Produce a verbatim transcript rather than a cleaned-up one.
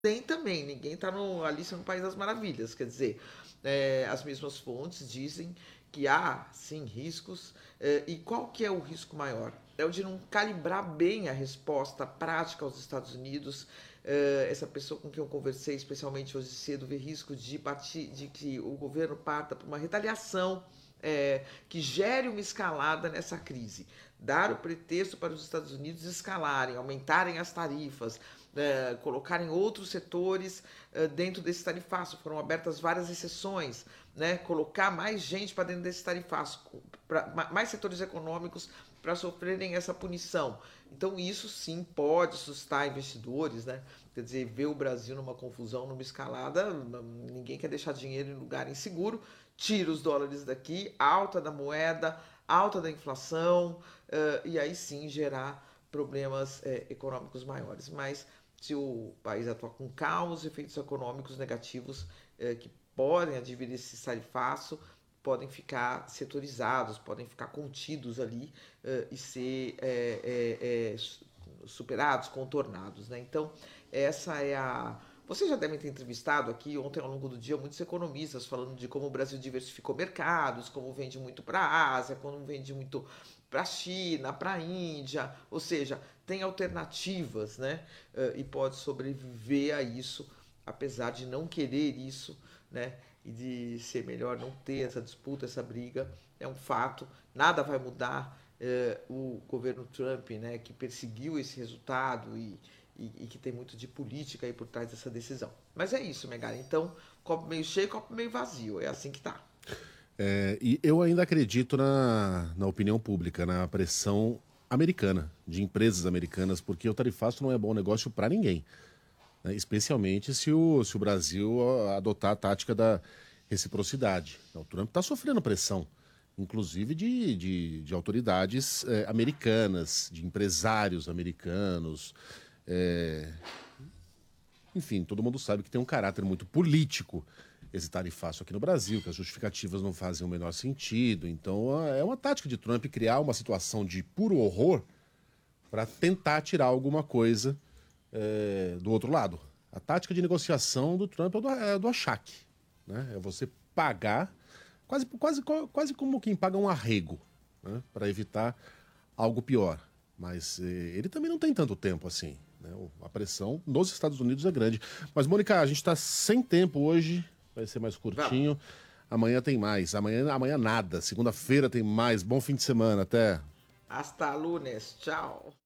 Tem também, ninguém está no Alice no País das Maravilhas, quer dizer, é, as mesmas fontes dizem que há, sim, riscos, é, e qual que é o risco maior? É o de não calibrar bem a resposta prática aos Estados Unidos. É, essa pessoa com quem eu conversei, especialmente hoje cedo, vê risco de, partir, de que o governo parta para uma retaliação é, que gere uma escalada nessa crise. Dar o pretexto para os Estados Unidos escalarem, aumentarem as tarifas, é, colocarem outros setores é, dentro desse tarifaço. Foram abertas várias exceções, né? Colocar mais gente para dentro desse tarifaço, pra, mais setores econômicos para sofrerem essa punição. Então isso sim pode assustar investidores, né? Quer dizer, ver o Brasil numa confusão, numa escalada, ninguém quer deixar dinheiro em lugar inseguro, tira os dólares daqui, alta da moeda, alta da inflação, uh, e aí sim gerar problemas eh, econômicos maiores. Mas se o país atuar com calma, os efeitos econômicos negativos eh, que podem advir desse tarifaço podem ficar setorizados, podem ficar contidos ali uh, e ser é, é, é, superados, contornados, né? Então, essa é a... Vocês já devem ter entrevistado aqui ontem ao longo do dia muitos economistas falando de como o Brasil diversificou mercados, como vende muito para a Ásia, como vende muito para a China, para a Índia, ou seja, tem alternativas, né? Uh, e pode sobreviver a isso, apesar de não querer isso, né? E de ser melhor não ter essa disputa, essa briga, é um fato, nada vai mudar. É, o governo Trump, né, que perseguiu esse resultado e, e, e que tem muito de política aí por trás dessa decisão. Mas é isso, Megara. Então, copo meio cheio, copo meio vazio. É assim que tá. É, e eu ainda acredito na, na opinião pública, na pressão americana, de empresas americanas, porque o tarifaço não é bom negócio para ninguém, né? Especialmente se o, se o Brasil adotar a tática da reciprocidade. Então, o Trump está sofrendo pressão, inclusive de, de, de autoridades eh, americanas, de empresários americanos. eh, Enfim, todo mundo sabe que tem um caráter muito político esse tarifaço aqui no Brasil, que as justificativas não fazem o menor sentido. Então, é uma tática de Trump criar uma situação de puro horror para tentar tirar alguma coisa é, do outro lado. A tática de negociação do Trump é do, é do achaque, né? É você pagar, quase, quase, quase como quem paga um arrego, né? Para evitar algo pior. Mas eh, ele também não tem tanto tempo assim, né? A pressão nos Estados Unidos é grande. Mas, Mônica, a gente está sem tempo hoje, vai ser mais Vamos. curtinho. Amanhã tem mais. Amanhã, amanhã nada. Segunda-feira tem mais. Bom fim de semana. Até. Hasta lunes. Tchau.